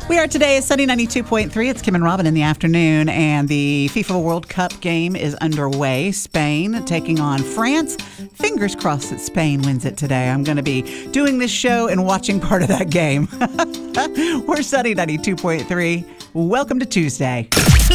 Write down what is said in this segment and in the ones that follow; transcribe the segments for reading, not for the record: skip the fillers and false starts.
We are today at Sunny 92.3. It's Kim and Robin in the afternoon, and the FIFA World Cup game is underway. Spain taking on France. Fingers crossed that Spain wins it today. I'm going to be doing this show and watching part of that game. We're Sunny 92.3. Welcome to Tuesday.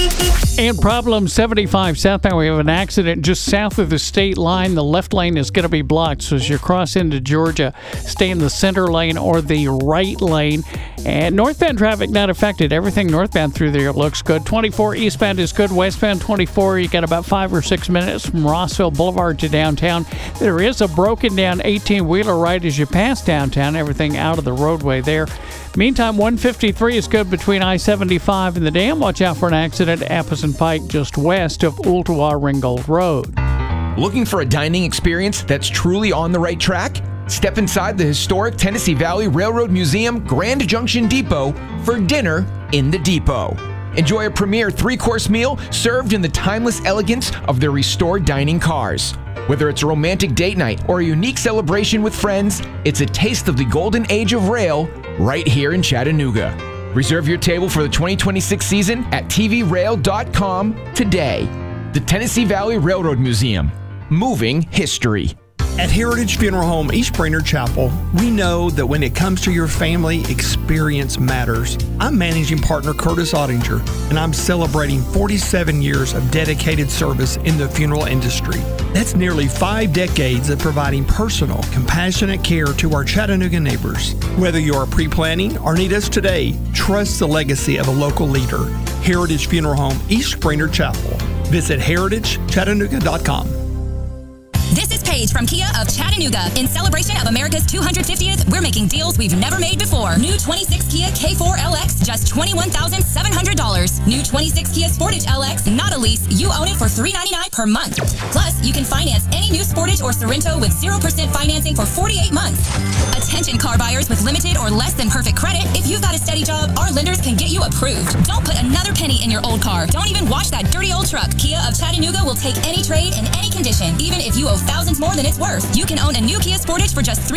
And problem 75 southbound, we have an accident just south of the state line. The left lane is going to be blocked, so as you cross into Georgia, stay in the center lane or the right lane. And northbound traffic not affected. Everything northbound through there looks good. 24 eastbound is good. Westbound 24, you got about 5 or 6 minutes from Rossville Boulevard to downtown. There is a broken down 18-wheeler right as you pass downtown. Everything out of the roadway there. Meantime, 153 is good between I-75 and the dam. Watch out for an accident at Apposon Pike just west of Ooltewah Ringgold Road. Looking for a dining experience that's truly on the right track? Step inside the historic Tennessee Valley Railroad Museum Grand Junction Depot for dinner in the depot. Enjoy a premier 3-course meal served in the timeless elegance of their restored dining cars. Whether it's a romantic date night or a unique celebration with friends, it's a taste of the golden age of rail right here in Chattanooga. Reserve your table for the 2026 season at tvrail.com today. The Tennessee Valley Railroad Museum. Moving history. At Heritage Funeral Home East Brainerd Chapel, we know that when it comes to your family, experience matters. I'm managing partner Curtis Ottinger, and I'm celebrating 47 years of dedicated service in the funeral industry. That's nearly 5 decades of providing personal, compassionate care to our Chattanooga neighbors. Whether you're pre-planning or need us today, trust the legacy of a local leader. Heritage Funeral Home East Brainerd Chapel. Visit heritagechattanooga.com. This is Paige from Kia of Chattanooga. In celebration of America's 250th, we're making deals we've never made before. New 26 Kia K4 LX, just $21,700. New 26 Kia Sportage LX, not a lease. You own it for $399 per month. Plus, you can finance any new Sportage or Sorento with 0% financing for 48 months. Attention car buyers with limited or less than perfect credit. If you've got a steady job, our lenders can get you approved. Don't put another penny in your old car. Don't even wash that dirty old truck. Kia of Chattanooga will take any trade in any condition, even if you owe thousands more than it's worth. You can own a new Kia Sportage for just